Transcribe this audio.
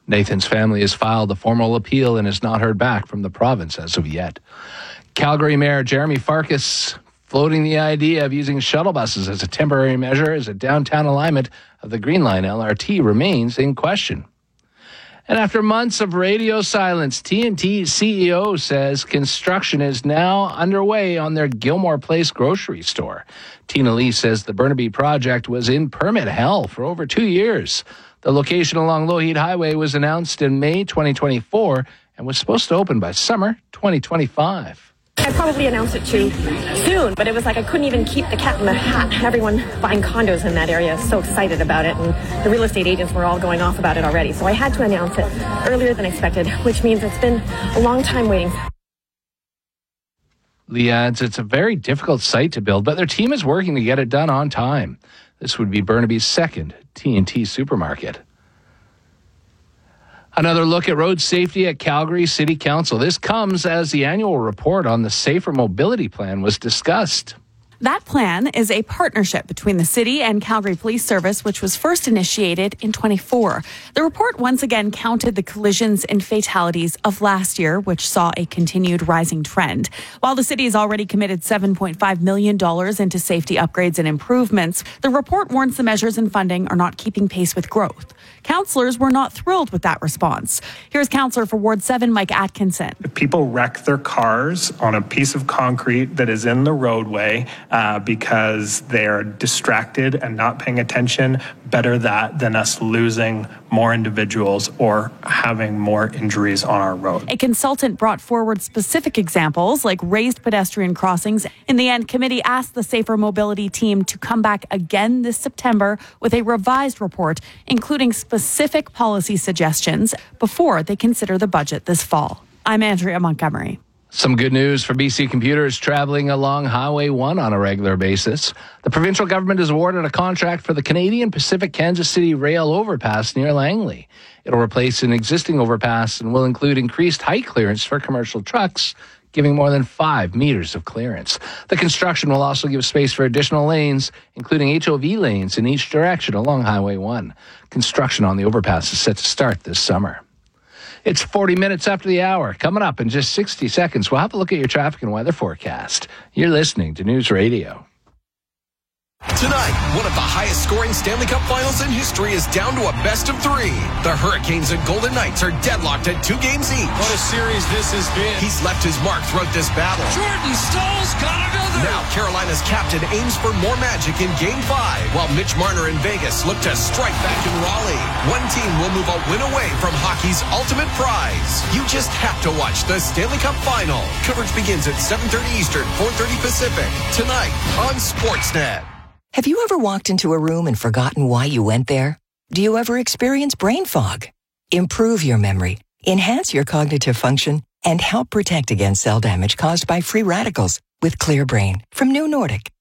Nathan's family has filed a formal appeal and has not heard back from the province as of yet. Calgary Mayor Jeremy Farkas floating the idea of using shuttle buses as a temporary measure as a downtown alignment of the Green Line LRT remains in question. And after months of radio silence, TNT's CEO says construction is now underway on their Gilmore Place grocery store. Tina Lee says the Burnaby project was in permit hell for over 2 years. The location along Lougheed Highway was announced in May 2024 and was supposed to open by summer 2025. I probably announced it too soon, but it was like I couldn't even keep the cat in the hat. Everyone buying condos in that area is so excited about it, and the real estate agents were all going off about it already. So I had to announce it earlier than expected, which means it's been a long time waiting. Lee adds it's a very difficult site to build, but their team is working to get it done on time. This would be Burnaby's second TNT supermarket. Another look at road safety at Calgary City Council. This comes as the annual report on the Safer Mobility Plan was discussed. That plan is a partnership between the city and Calgary Police Service, which was first initiated in 24. The report once again counted the collisions and fatalities of last year, which saw a continued rising trend. While the city has already committed $7.5 million into safety upgrades and improvements, the report warns the measures and funding are not keeping pace with growth. Councillors were not thrilled with that response. Here's Councillor for Ward 7, Mike Atkinson. People wreck their cars on a piece of concrete that is in the roadway because they're distracted and not paying attention. Better that than us losing more individuals or having more injuries on our road. A consultant brought forward specific examples like raised pedestrian crossings. In the end, committee asked the Safer Mobility team to come back again this September with a revised report, including specific policy suggestions before they consider the budget this fall. I'm Andrea Montgomery. Some good news for BC Computers traveling along Highway 1 on a regular basis. The provincial government has awarded a contract for the Canadian Pacific Kansas City Rail overpass near Langley. It'll replace an existing overpass and will include increased height clearance for commercial trucks, giving more than 5 meters of clearance. The construction will also give space for additional lanes, including HOV lanes in each direction along Highway 1. Construction on the overpass is set to start this summer. It's 40 minutes after the hour. Coming up in just 60 seconds, we'll have a look at your traffic and weather forecast. You're listening to News Radio. Tonight, one of the highest scoring Stanley Cup finals in history is down to a best of 3. The Hurricanes and Golden Knights are deadlocked at 2 games each. What a series this has been. He's left his mark throughout this battle. Jordan Staal's got another. Now Carolina's captain aims for more magic in Game 5, while Mitch Marner in Vegas look to strike back in Raleigh. One team will move a win away from hockey's ultimate prize. You just have to watch the Stanley Cup Final. Coverage begins at 7:30 Eastern, 4:30 Pacific. Tonight on Sportsnet. Have you ever walked into a room and forgotten why you went there? Do you ever experience brain fog? Improve your memory, enhance your cognitive function, and help protect against cell damage caused by free radicals with Clear Brain from New Nordic.